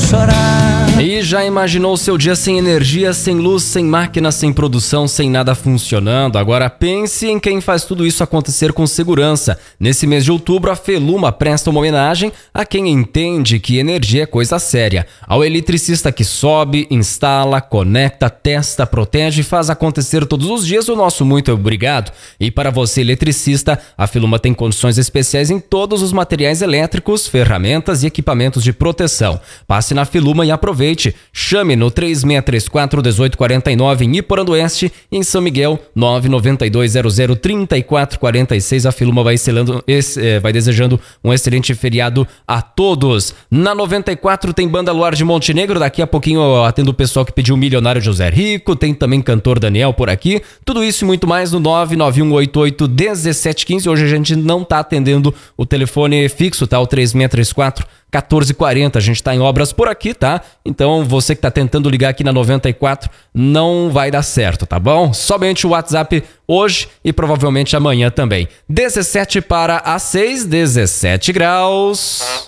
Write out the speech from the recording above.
chorar. E já imaginou seu dia sem energia, sem luz, sem máquina, sem produção, sem nada funcionando? Agora pense em quem faz tudo isso acontecer com segurança. Nesse mês de outubro, a Feluma presta uma homenagem a quem entende que energia é coisa séria. Ao eletricista que sobe, instala, conecta, testa, protege e faz acontecer todos os dias, o nosso muito obrigado. E para você, eletricista, a Feluma tem condições especiais em todos os materiais elétricos, ferramentas e equipamentos de proteção. Passe na Feluma e aproveite. Chame no 3634-1849 em Iporã-do-Oeste e em São Miguel 992003446. A Feluma vai desejando um excelente feriado a todos. Na 94 tem Banda Luar de Montenegro. Daqui a pouquinho eu atendo o pessoal que pediu o Milionário José Rico. Tem também cantor Daniel por aqui. Tudo isso e muito mais no 991881715. Hoje a gente não tá atendendo o telefone fixo, tá? O 3634-1440. A gente tá em obras por aqui, tá? Então você que tá tentando ligar aqui na 94 não vai dar certo, tá bom? Somente o WhatsApp hoje e provavelmente amanhã também. 17 para as 6, 17 graus.